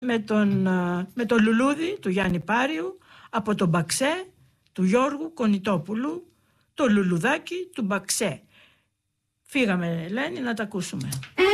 με το λουλούδι του Γιάννη Πάριου, από τον Μπαξέ του Γιώργου Κονιτόπουλου, το λουλουδάκι του Μπαξέ. Φύγαμε, Ελένη, να τα ακούσουμε.